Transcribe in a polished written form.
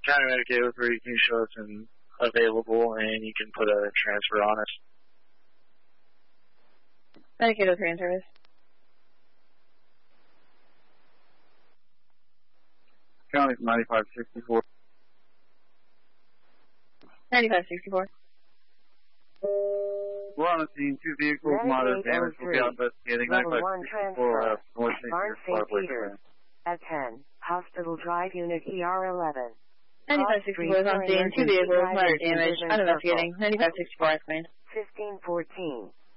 County Medicaid with where you can show us available and you can put a transfer on us. Medicaid with train service. County 9564. 9564. We're on the scene. 2 vehicles, moderate damage. We'll be out investigating. Level 1 transfer. Barn St. Parkway. Peters. At 10. Hospital Drive Unit ER11. 9564 is on scene. 2 vehicles, moderate damage. I'm investigating. 9564, I explained. 1514.